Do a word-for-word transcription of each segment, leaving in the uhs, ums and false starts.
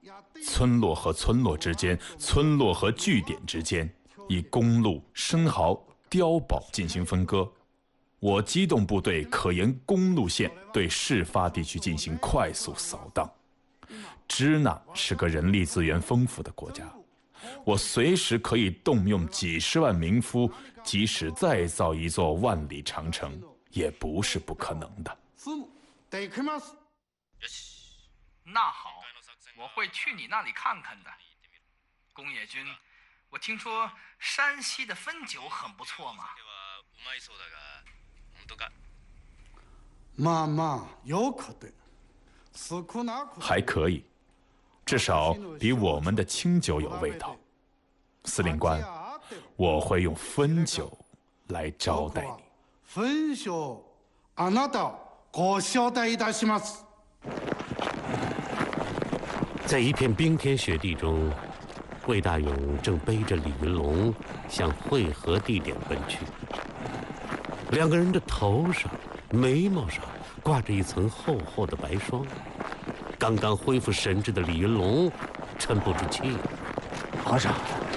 村落和村落之间、村落和据点之间，以公路、生蚝、碉堡进行分割。我机动部队可沿公路线对事发地区进行快速扫荡。支那是个人力资源丰富的国家，我随时可以动用几十万民夫，即使再造一座万里长城，也不是不可能的。 那好，我会去你那里看看的。宫野君，我听说山西的汾酒很不错嘛。 まあまあ、よくて。 还可以，至少比我们的清酒有味道。司令官，我会用汾酒来招待你。 汾酒、あなたをご招待いたします。 在一片冰天雪地中，魏大勇正背着李云龙向会合地点奔去。两个人的头上、眉毛上挂着一层厚厚的白霜。刚刚恢复神智的李云龙沉不住气。 和尚，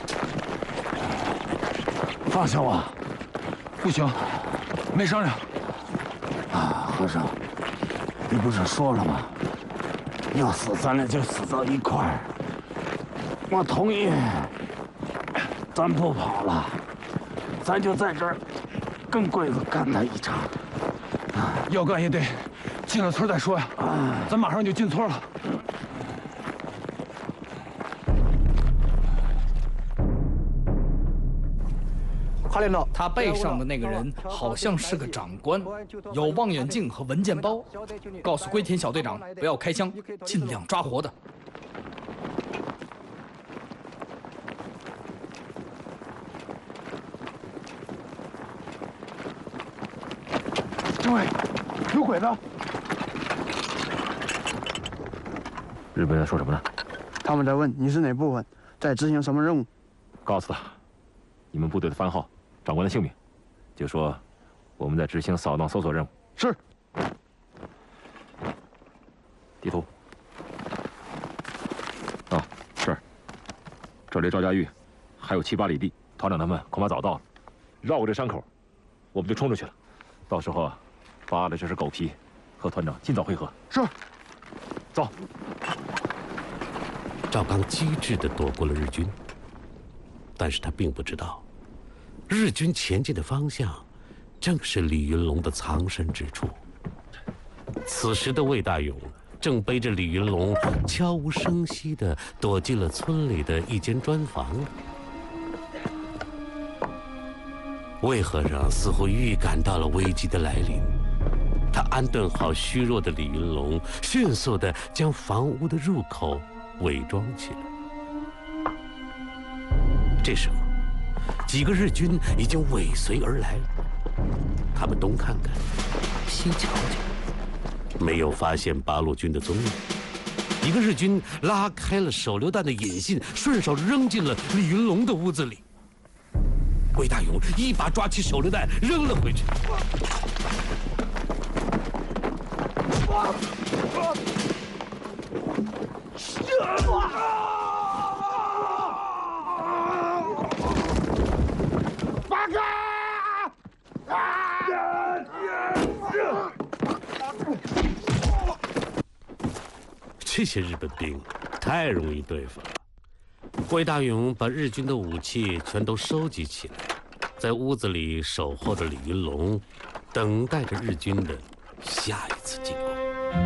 放下我！ 不行，没商量。 啊，和尚，你不是说了吗？要死咱俩就死到一块儿。我同意，咱不跑了，咱就在这儿跟鬼子干他一场。 要干也得进了村再说呀。咱马上就进村了。 他背上的那个人好像是个长官，有望远镜和文件包。告诉龟田小队长不要开枪，尽量抓活的。 政委，有鬼子！ 日本人说什么呢？ 他们在问你是哪部分，在执行什么任务。 告诉他，你们部队的番号、长官的姓名，就说我们在执行扫荡搜索任务。 是。 地图。啊，是。这离赵家峪还有七八里地，团长他们恐怕早到了。绕过这山口，我们就冲出去了。到时候啊，扒的这是狗皮，和团长尽早会合。 是。 走。 赵刚机智地躲过了日军，但是他并不知道，日军前进的方向正是李云龙的藏身之处。此时的魏大勇正背着李云龙悄无声息地躲进了村里的一间砖房。魏和尚似乎预感到了危机的来临，他安顿好虚弱的李云龙，迅速地将房屋的入口伪装起来。这时候，几个日军已经尾随而来了。他们东看看，西瞧瞧，没有发现八路军的踪影。一个日军拉开了手榴弹的引信，顺手扔进了李云龙的屋子里。魏大勇一把抓起手榴弹扔了回去。 八哥！ 这些日本兵太容易对付了。魏大勇把日军的武器全都收集起来，在屋子里守候着李云龙，等待着日军的下一次进攻。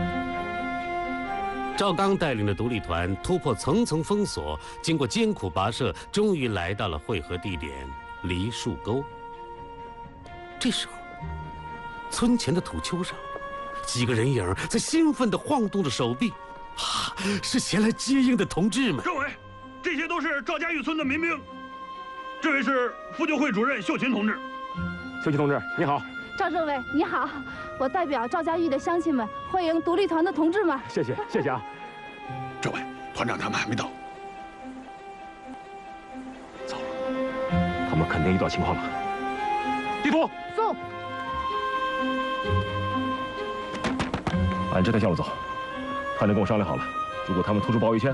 赵刚带领的独立团突破层层封锁，经过艰苦跋涉，终于来到了会合地点梨树沟。这时候，村前的土丘上，几个人影在兴奋地晃动着手臂，啊，是前来接应的同志们。 政委，这些都是赵家峪村的民兵。这位是妇救会主任秀琴同志。 秀琴同志，你好。 赵政委，你好，我代表赵家峪的乡亲们欢迎独立团的同志们。 谢谢，谢谢啊。 政委，团长他们还没到。 糟了，他们肯定遇到情况了。地图， 送。 按这条线路走。团长跟我商量好了，如果他们突出包围圈，